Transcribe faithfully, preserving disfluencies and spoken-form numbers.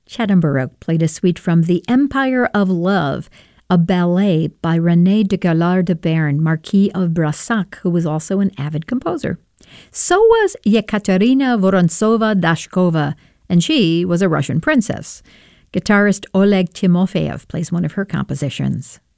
Chatham Baroque played a suite from The Empire of Love, a ballet by René de Galard de Bern, Marquis of Brassac, who was also an avid composer. So was Yekaterina Vorontsova-Dashkova, and she was a Russian princess. Guitarist Oleg Timofeyev plays one of her compositions.